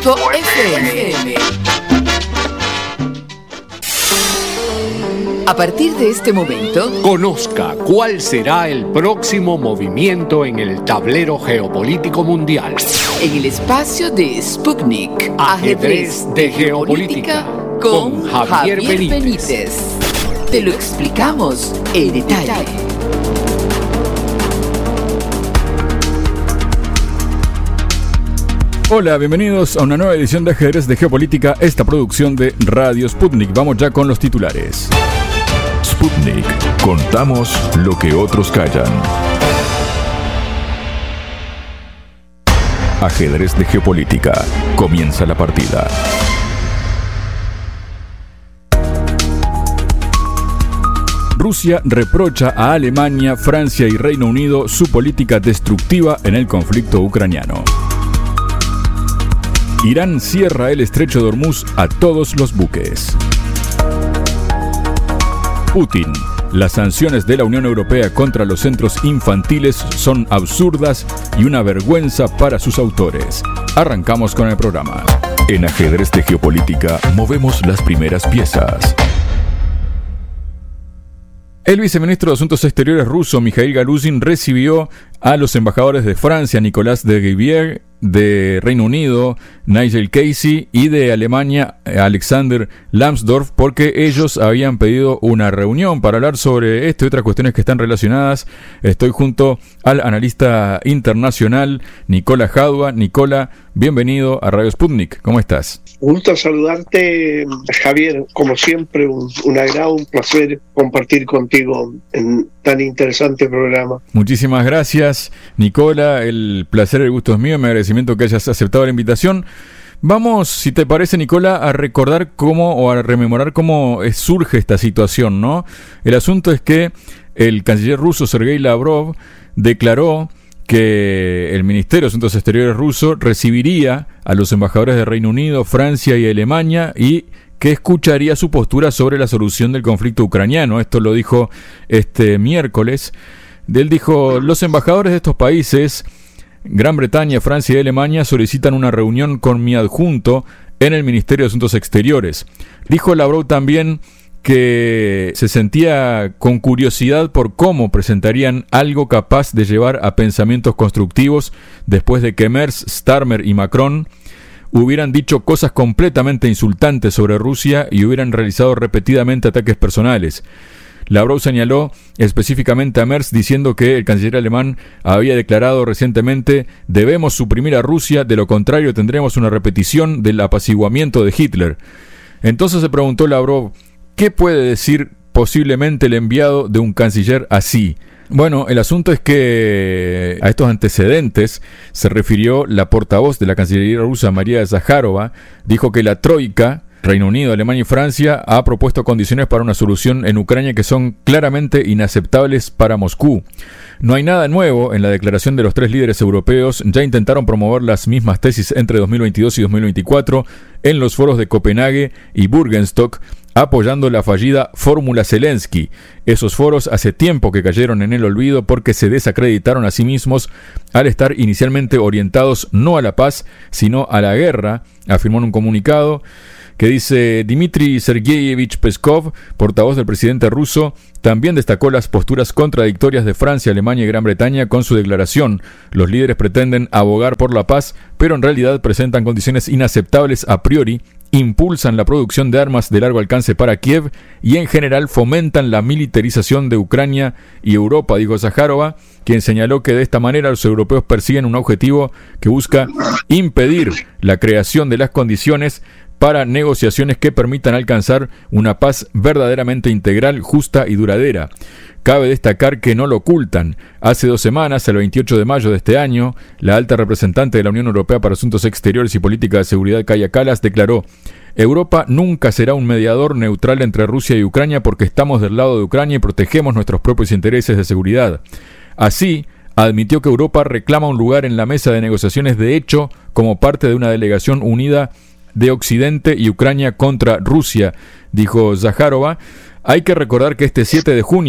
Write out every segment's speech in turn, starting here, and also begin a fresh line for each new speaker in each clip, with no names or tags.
.fm. A partir de este momento,
conozca cuál será el próximo movimiento en el tablero geopolítico mundial.
En el espacio de Sputnik,
Ajedrez de Geopolítica, con Javier Benítez.
Te lo explicamos en detalle.
Hola, bienvenidos a una nueva edición de Ajedrez de Geopolítica, esta producción de Radio Sputnik. Vamos ya con los titulares.
Sputnik. Contamos lo que otros callan. Ajedrez de Geopolítica. Comienza la partida.
Rusia reprocha a Alemania, Francia y Reino Unido su política destructiva en el conflicto ucraniano. Irán cierra el estrecho de Hormuz a todos los buques. Putin. Las sanciones de la Unión Europea contra los centros infantiles son absurdas y una vergüenza para sus autores. Arrancamos con el programa.
En Ajedrez de Geopolítica movemos las primeras piezas.
El viceministro de Asuntos Exteriores ruso, Mikhail Galuzin, recibió a los embajadores de Francia, Nicolas de Rivière, de Reino Unido, Nigel Casey, y de Alemania, Alexander Lambsdorff, porque ellos habían pedido una reunión para hablar sobre esto y otras cuestiones que están relacionadas. Estoy junto al analista internacional Nicola Jadua. Nicola, bienvenido a Radio Sputnik. ¿Cómo estás?
Gusto saludarte, Javier. Como siempre, un agrado, un placer compartir contigo en tan interesante programa.
Muchísimas gracias, Nicola. El placer, el gusto es mío. Mi agradecimiento que hayas aceptado la invitación. Vamos, si te parece, Nicola, a recordar o a rememorar cómo surge esta situación, ¿no? El asunto es que el canciller ruso Sergei Lavrov declaró que el Ministerio de Asuntos Exteriores ruso recibiría a los embajadores de Reino Unido, Francia y Alemania y que escucharía su postura sobre la solución del conflicto ucraniano. Esto lo dijo este miércoles. Él dijo: los embajadores de estos países, Gran Bretaña, Francia y Alemania, solicitan una reunión con mi adjunto en el Ministerio de Asuntos Exteriores. Dijo Lavrov también que se sentía con curiosidad por cómo presentarían algo capaz de llevar a pensamientos constructivos después de que Merz, Starmer y Macron hubieran dicho cosas completamente insultantes sobre Rusia y hubieran realizado repetidamente ataques personales. Lavrov señaló específicamente a Merz diciendo que el canciller alemán había declarado recientemente: debemos suprimir a Rusia, de lo contrario tendremos una repetición del apaciguamiento de Hitler. Entonces se preguntó Lavrov: ¿qué puede decir posiblemente el enviado de un canciller así? Bueno, el asunto es que a estos antecedentes se refirió la portavoz de la Cancillería rusa, María Zakharova. Dijo que la Troika, Reino Unido, Alemania y Francia, ha propuesto condiciones para una solución en Ucrania que son claramente inaceptables para Moscú. No hay nada nuevo en la declaración de los tres líderes europeos. Ya intentaron promover las mismas tesis entre 2022 y 2024 en los foros de Copenhague y Burgenstock, apoyando la fallida Fórmula Zelensky. Esos foros hace tiempo que cayeron en el olvido porque se desacreditaron a sí mismos al estar inicialmente orientados no a la paz, sino a la guerra, afirmó en un comunicado que dice: Dmitry Sergeyevich Peskov, portavoz del presidente ruso, también destacó las posturas contradictorias de Francia, Alemania y Gran Bretaña con su declaración. Los líderes pretenden abogar por la paz, pero en realidad presentan condiciones inaceptables a priori, impulsan la producción de armas de largo alcance para Kiev y en general fomentan la militarización de Ucrania y Europa, dijo Zakharova, quien señaló que de esta manera los europeos persiguen un objetivo que busca impedir la creación de las condiciones para negociaciones que permitan alcanzar una paz verdaderamente integral, justa y duradera. Cabe destacar que no lo ocultan. Hace 2 semanas, el 28 de mayo de este año, la alta representante de la Unión Europea para Asuntos Exteriores y Política de Seguridad, Kaja Kallas, declaró: Europa nunca será un mediador neutral entre Rusia y Ucrania porque estamos del lado de Ucrania y protegemos nuestros propios intereses de seguridad. Así, admitió que Europa reclama un lugar en la mesa de negociaciones de hecho como parte de una delegación unida de Occidente y Ucrania contra Rusia, dijo Zakharova. Hay que recordar que este 7 de junio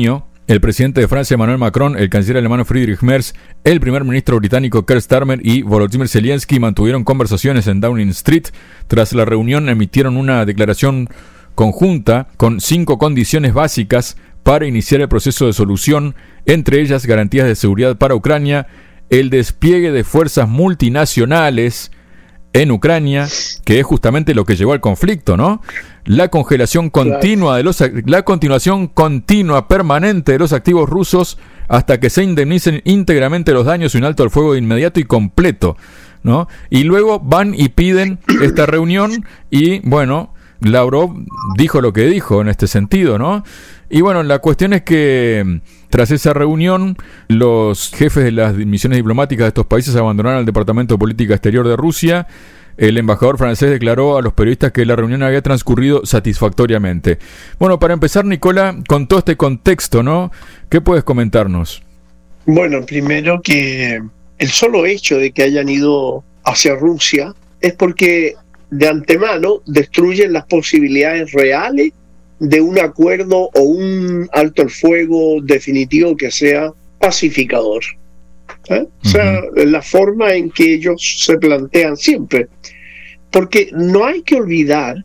El presidente de Francia, Emmanuel Macron, el canciller alemán Friedrich Merz, el primer ministro británico Keir Starmer y Volodymyr Zelensky mantuvieron conversaciones en Downing Street. Tras la reunión emitieron una declaración conjunta con 5 condiciones básicas para iniciar el proceso de solución, entre ellas garantías de seguridad para Ucrania, el despliegue de fuerzas multinacionales en Ucrania, que es justamente lo que llevó al conflicto, ¿no? La congelación continua la continuación continua permanente de los activos rusos hasta que se indemnicen íntegramente los daños y un alto al fuego de inmediato y completo, ¿no? Y luego van y piden esta reunión y, bueno, Lavrov dijo lo que dijo en este sentido, ¿no? Y bueno, la cuestión es que tras esa reunión, los jefes de las misiones diplomáticas de estos países abandonaron el Departamento de Política Exterior de Rusia. El embajador francés declaró a los periodistas que la reunión había transcurrido satisfactoriamente. Bueno, para empezar, Nicola, con todo este contexto, ¿no? ¿Qué puedes comentarnos?
Bueno, primero que el solo hecho de que hayan ido hacia Rusia es porque de antemano destruyen las posibilidades reales de un acuerdo o un alto el fuego definitivo que sea pacificador. O sea, la forma en que ellos se plantean siempre. Porque no hay que olvidar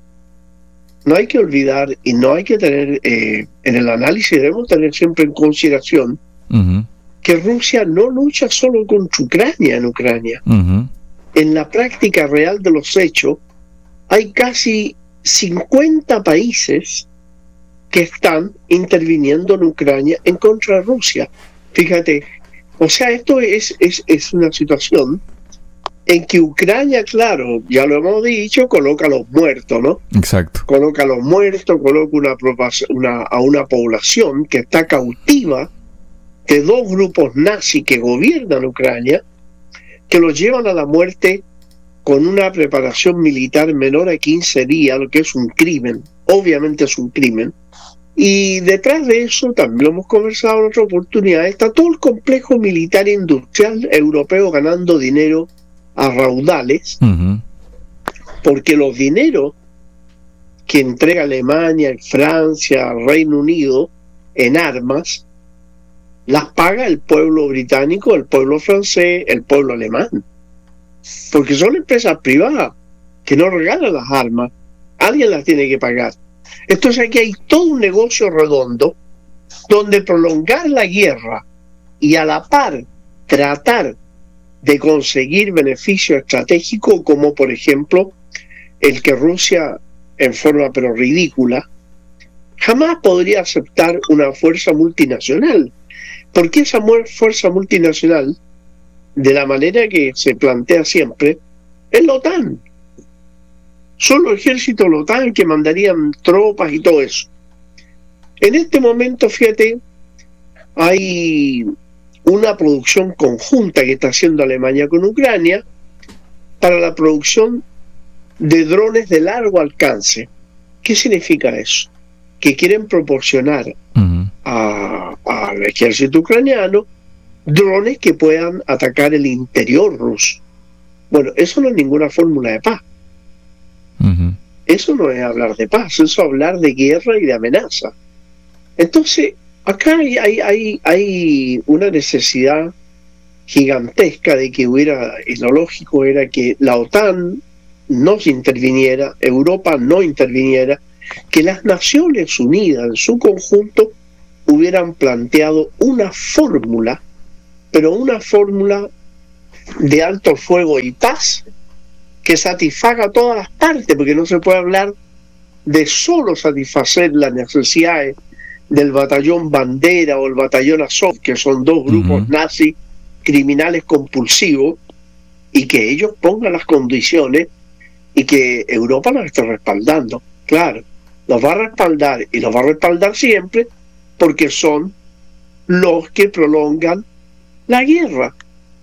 y no hay que tener, en el análisis debemos tener siempre en consideración que Rusia no lucha solo contra Ucrania en Ucrania. En la práctica real de los hechos, hay casi 50 países que están interviniendo en Ucrania en contra de Rusia. Fíjate, o sea, esto es una situación en que Ucrania, claro, ya lo hemos dicho, coloca a los muertos, ¿no?
Exacto.
Coloca a los muertos, coloca a una población que está cautiva de 2 grupos nazis que gobiernan Ucrania, que los llevan a la muerte con una preparación militar menor a 15 días, lo que es un crimen, obviamente es un crimen. Y detrás de eso, también lo hemos conversado en otra oportunidad, está todo el complejo militar industrial europeo ganando dinero a raudales, porque los dineros que entrega Alemania, Francia, Reino Unido en armas, las paga el pueblo británico, el pueblo francés, el pueblo alemán, porque son empresas privadas que no regalan las armas, alguien las tiene que pagar. Entonces aquí hay todo un negocio redondo donde prolongar la guerra y a la par tratar de conseguir beneficio estratégico, como por ejemplo el que Rusia, en forma pero ridícula, jamás podría aceptar una fuerza multinacional, porque esa fuerza multinacional, de la manera que se plantea siempre, es la OTAN. Son los ejércitos de la OTAN que mandarían tropas y todo eso. En este momento, fíjate, hay una producción conjunta que está haciendo Alemania con Ucrania para la producción de drones de largo alcance. ¿Qué significa eso? Que quieren proporcionar al ejército ucraniano drones que puedan atacar el interior ruso. Bueno, eso no es ninguna fórmula de paz. Eso no es hablar de paz, eso es hablar de guerra y de amenaza. Entonces, acá hay una necesidad gigantesca de que hubiera, y lo lógico era que la OTAN no interviniera, Europa no interviniera, que las Naciones Unidas en su conjunto hubieran planteado una fórmula, pero una fórmula de alto fuego y paz que satisfaga a todas las partes, porque no se puede hablar de solo satisfacer las necesidades del batallón Bandera o el batallón Azov, que son 2 grupos nazis criminales compulsivos, y que ellos pongan las condiciones y que Europa los esté respaldando. Claro, los va a respaldar y los va a respaldar siempre porque son los que prolongan la guerra.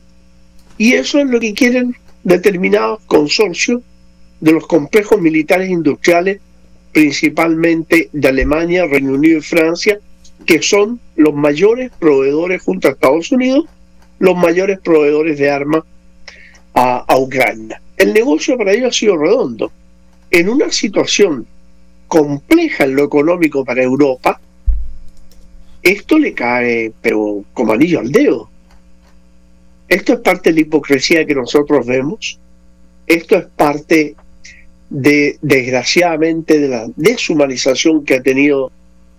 Y eso es lo que quieren determinados consorcios de los complejos militares industriales, principalmente de Alemania, Reino Unido y Francia, que son los mayores proveedores, junto a Estados Unidos, los mayores proveedores de armas a Ucrania. El negocio para ellos ha sido redondo. En una situación compleja en lo económico para Europa, esto le cae, pero como anillo al dedo. Esto es parte de la hipocresía que nosotros vemos. Esto es parte desgraciadamente, de la deshumanización que ha tenido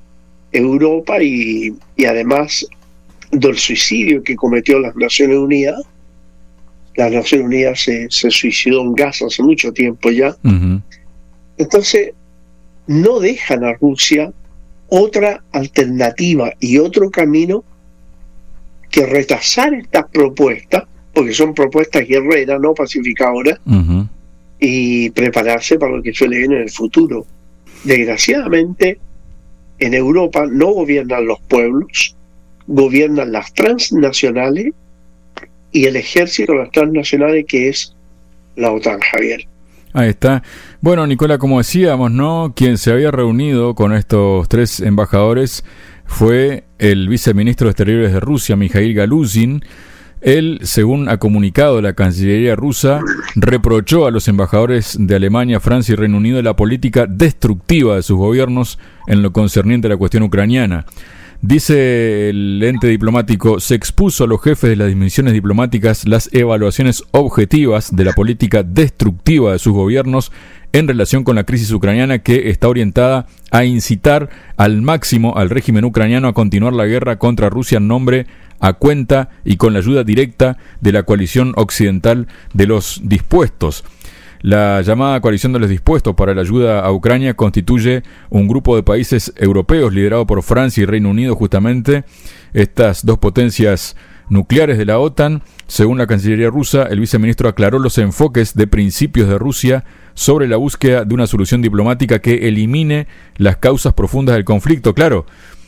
Europa y además del suicidio que cometió las Naciones Unidas. Las Naciones Unidas se suicidó en Gaza hace mucho tiempo ya.
Uh-huh.
Entonces, no dejan a Rusia otra alternativa y otro camino que rechazar estas propuestas, porque son propuestas guerreras, no pacificadoras,
uh-huh,
y prepararse para lo que suele venir en el futuro. Desgraciadamente, en Europa no gobiernan los pueblos, gobiernan las transnacionales y el ejército de las transnacionales, que es la OTAN, Javier.
Ahí está. Bueno, Nicola, como decíamos, ¿no? Quien se había reunido con estos tres embajadores fue el viceministro de Exteriores de Rusia, Mikhail Galuzin. Él, según ha comunicado la Cancillería rusa, reprochó a los embajadores de Alemania, Francia y Reino Unido la política destructiva de sus gobiernos en lo concerniente a la cuestión ucraniana. Dice el ente diplomático, se expuso a los jefes de las misiones diplomáticas las evaluaciones objetivas de la política destructiva de sus gobiernos en relación con la crisis ucraniana, que está orientada a incitar al máximo al régimen ucraniano a continuar la guerra contra Rusia en nombre, a cuenta y con la ayuda directa de la coalición occidental de los dispuestos. La llamada coalición de los dispuestos para la ayuda a Ucrania constituye un grupo de países europeos liderado por Francia y Reino Unido, justamente estas dos potencias nucleares de la OTAN. Según la Cancillería rusa, el viceministro aclaró los enfoques de principios de Rusia sobre la búsqueda de una solución diplomática que elimine las causas profundas del conflicto. Claro,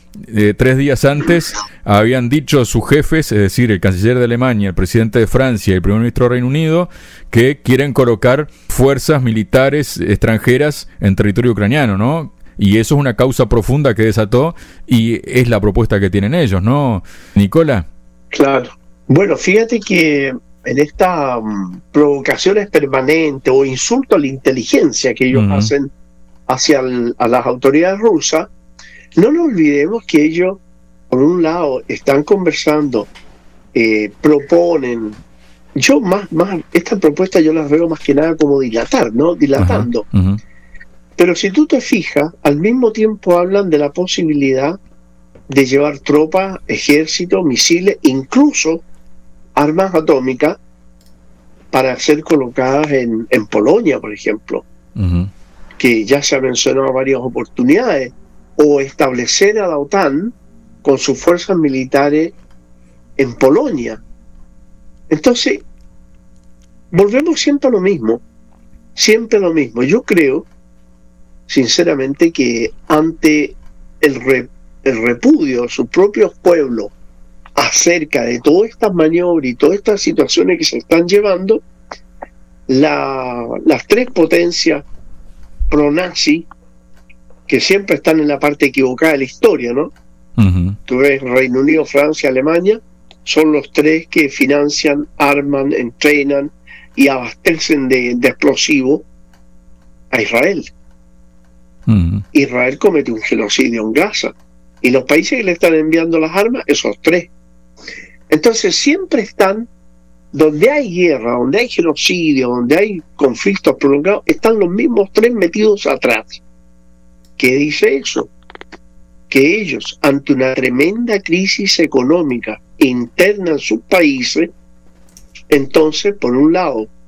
3 días antes habían dicho sus jefes, es decir, el canciller de Alemania, el presidente de Francia y el primer ministro de Reino Unido, que quieren colocar fuerzas militares extranjeras en territorio ucraniano, ¿no? Y eso es una causa profunda que desató, y es la propuesta que tienen ellos, ¿no, Nicola?
Claro. Bueno, fíjate que en estas provocaciones permanentes o insultos a la inteligencia que ellos hacen hacia a las autoridades rusas, no nos olvidemos que ellos, por un lado, están conversando, proponen. Yo más estas propuestas yo las veo más que nada como dilatar, ¿no? Dilatando.
Uh-huh.
Pero si tú te fijas, al mismo tiempo hablan de la posibilidad de llevar tropas, ejército, misiles, incluso armas atómicas para ser colocadas en Polonia, por ejemplo,
uh-huh,
que ya se ha mencionado varias oportunidades, o establecer a la OTAN con sus fuerzas militares en Polonia. Entonces, volvemos siempre a lo mismo, siempre lo mismo. Yo creo, sinceramente, que ante el repudio de sus propios pueblos acerca de todas estas maniobras y todas estas situaciones que se están llevando, las tres potencias pro-nazi, que siempre están en la parte equivocada de la historia, ¿no?
uh-huh.
Tú ves Reino Unido, Francia, Alemania, son los tres que financian, arman, entrenan y abastecen de explosivos a Israel.
Uh-huh.
Israel cometió un genocidio en Gaza, y los países que le están enviando las armas, esos tres. Entonces siempre están, donde hay guerra, donde hay genocidio, donde hay conflictos prolongados, están los mismos tres metidos atrás. ¿Qué dice eso? Que ellos, ante una tremenda crisis económica interna en sus países, entonces, por un lado,